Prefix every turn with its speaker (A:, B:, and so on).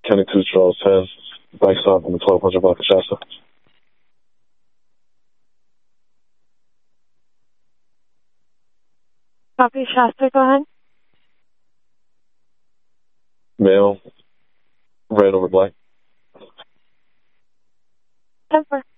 A: Kenny Two Charles 10, bike stop in the 1200 block of Shasta.
B: Copy, Shasta, go ahead.
A: Male, red over black.
B: 10-4.